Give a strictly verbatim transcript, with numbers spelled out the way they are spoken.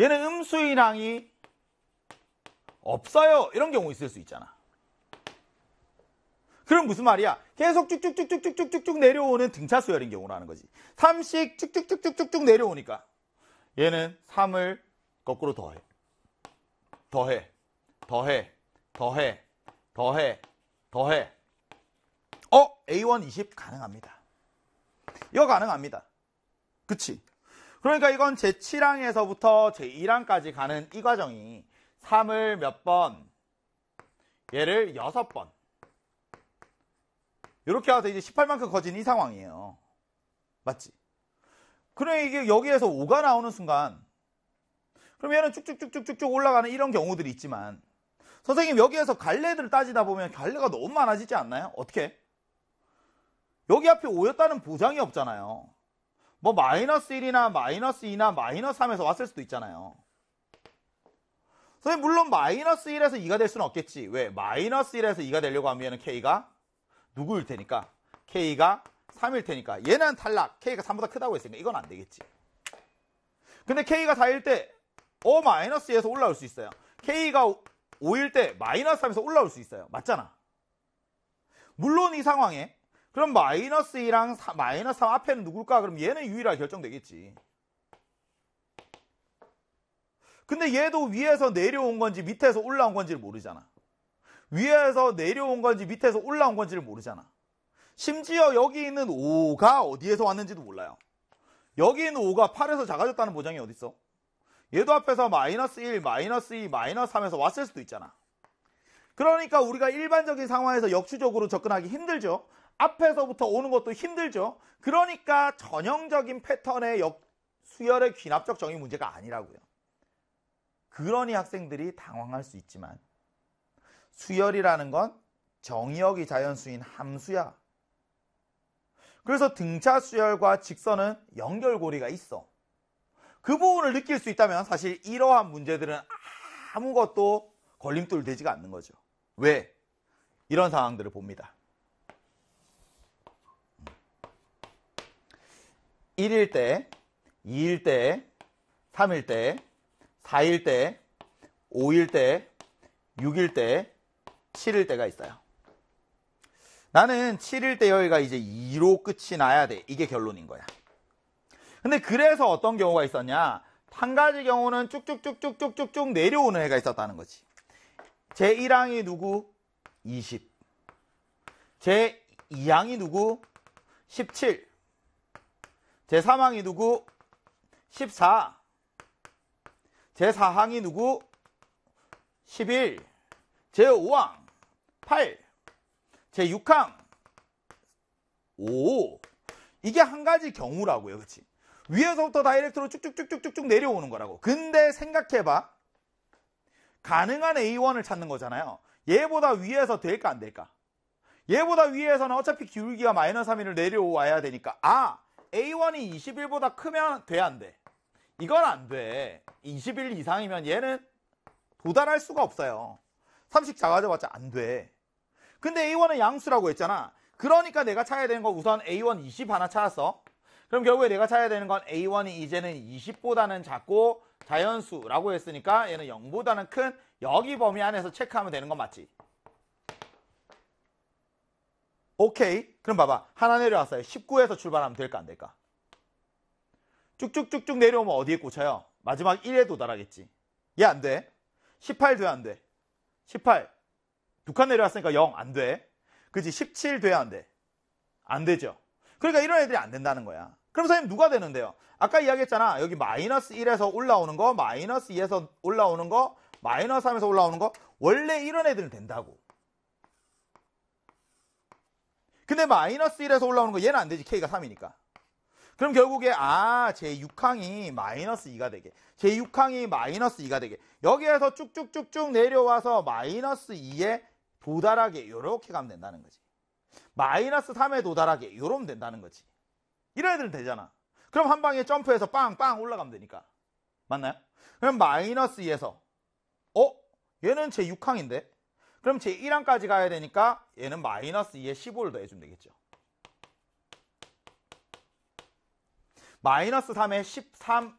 얘는 음수인항이 없어요. 이런 경우 있을 수 있잖아. 그럼 무슨 말이야? 계속 쭉쭉쭉쭉쭉쭉쭉 내려오는 등차 수열인 경우라는 거지. 삼씩 쭉쭉쭉쭉쭉 내려오니까 얘는 삼을 거꾸로 더해. 더해. 더해. 더해. 더해. 더해. 어? 에이 원 이십 가능합니다. 이거 가능합니다. 그치? 그러니까 이건 제칠 항에서부터 제일 항까지 가는 이 과정이 삼을 몇 번? 얘를 여섯 번. 이렇게 와서 이제 십팔만큼 커진 이 상황이에요. 맞지? 그래 이게 여기에서 오가 나오는 순간 그럼 얘는 쭉쭉쭉쭉쭉 올라가는 이런 경우들이 있지만 선생님 여기에서 갈래들을 따지다 보면 갈래가 너무 많아지지 않나요? 어떻게? 여기 앞에 오였다는 보장이 없잖아요. 뭐 마이너스 일이나 마이너스 이나 마이너스 삼에서 왔을 수도 있잖아요. 선생님 물론 마이너스 일에서 이가 될 수는 없겠지. 왜? 마이너스 일에서 이가 되려고 하면 K가 누구일 테니까? K가 삼일 테니까. 얘는 탈락. K가 삼보다 크다고 했으니까 이건 안 되겠지. 근데 K가 사일 때 어 마이너스 이에서 올라올 수 있어요. K가 오일 때 마이너스 삼에서 올라올 수 있어요. 맞잖아. 물론 이 상황에 그럼 마이너스 이랑 사, 마이너스 삼 앞에는 누굴까? 그럼 얘는 유일하게 결정되겠지. 근데 얘도 위에서 내려온 건지 밑에서 올라온 건지를 모르잖아. 위에서 내려온 건지 밑에서 올라온 건지를 모르잖아. 심지어 여기 있는 오가 어디에서 왔는지도 몰라요. 여기 있는 오가 팔에서 작아졌다는 보장이 어딨어? 얘도 앞에서 마이너스 일, 마이너스 이, 마이너스 삼에서 왔을 수도 있잖아. 그러니까 우리가 일반적인 상황에서 역추적으로 접근하기 힘들죠. 앞에서부터 오는 것도 힘들죠. 그러니까 전형적인 패턴의 역, 수열의 귀납적 정의 문제가 아니라고요. 그러니 학생들이 당황할 수 있지만 수열이라는 건 정의역이 자연수인 함수야. 그래서 등차 수열과 직선은 연결고리가 있어. 그 부분을 느낄 수 있다면 사실 이러한 문제들은 아무것도 걸림돌 되지가 않는 거죠. 왜? 이런 상황들을 봅니다. 일일 때, 이일 때, 삼일 때, 사일 때, 오일 때, 육일 때, 칠일 때가 있어요. 나는 칠일 때 여기가 이제 이로 끝이 나야 돼. 이게 결론인 거야. 근데 그래서 어떤 경우가 있었냐? 한 가지 경우는 쭉쭉쭉쭉쭉쭉 내려오는 애가 있었다는 거지. 제일 항이 누구? 이십. 제이 항이 누구? 십칠. 제삼 항이 누구? 십사. 제사 항이 누구? 십일. 제오 항 팔. 제육 항 오. 이게 한 가지 경우라고요. 그치? 위에서부터 다이렉트로 쭉쭉쭉쭉쭉 내려오는 거라고. 근데 생각해봐. 가능한 에이 원을 찾는 거잖아요. 얘보다 위에서 될까 안 될까? 얘보다 위에서는 어차피 기울기가 마이너스 삼을 내려와야 되니까 아! 에이 원이 이십일보다 크면 돼 안 돼? 이건 안 돼. 이십일 이상이면 얘는 도달할 수가 없어요. 삼씩 작아져봤자 안 돼. 근데 에이 원은 양수라고 했잖아. 그러니까 내가 찾아야 되는 건 우선 에이 원 이십 하나 찾았어. 그럼 결국에 내가 찾아야 되는 건 에이 원이 이제는 이십보다는 작고 자연수라고 했으니까 얘는 영보다는 큰 여기 범위 안에서 체크하면 되는 건 맞지? 오케이. 그럼 봐봐. 하나 내려왔어요. 십구에서 출발하면 될까 안 될까? 쭉쭉쭉쭉 내려오면 어디에 꽂혀요? 마지막 일에 도달하겠지. 얘 안 돼. 십팔 돼야 안 돼. 십팔. 두 칸 내려왔으니까 영 안 돼. 그치? 십칠 돼야 안 돼. 안 되죠. 그러니까 이런 애들이 안 된다는 거야. 그럼 선생님 누가 되는데요? 아까 이야기했잖아. 여기 마이너스 일에서 올라오는 거, 마이너스 이에서 올라오는 거, 마이너스 삼에서 올라오는 거 원래 이런 애들은 된다고. 근데 마이너스 일에서 올라오는 거 얘는 안 되지. K가 삼이니까. 그럼 결국에 아 제육 항이 마이너스 이가 되게 제육 항이 마이너스 이가 되게 여기에서 쭉쭉쭉쭉 내려와서 마이너스 이에 도달하게 이렇게 가면 된다는 거지. 마이너스 삼에 도달하게 이러면 된다는 거지. 이런 애들은 되잖아. 그럼 한 방에 점프해서 빵빵 올라가면 되니까. 맞나요? 그럼 마이너스 이에서 어? 얘는 제육 항인데? 그럼 제일 항까지 가야 되니까 얘는 마이너스 이에 십오를 더해주면 되겠죠. 마이너스 삼에 십삼,